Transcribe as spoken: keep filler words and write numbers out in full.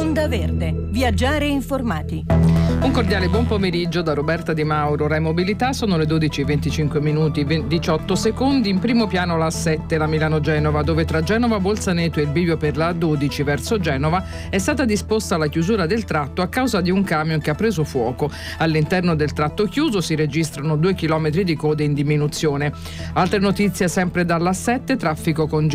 Onda Verde. Viaggiare informati. Un cordiale buon pomeriggio da Roberta Di Mauro. Rai Mobilità, sono le dodici e venticinque minuti diciotto secondi. In primo piano la A sette, la Milano-Genova, dove tra Genova Bolzaneto e il bivio per la A dodici verso Genova è stata disposta la chiusura del tratto a causa di un camion che ha preso fuoco. All'interno del tratto chiuso si registrano due chilometri di code in diminuzione. Altre notizie sempre dalla A sette, traffico con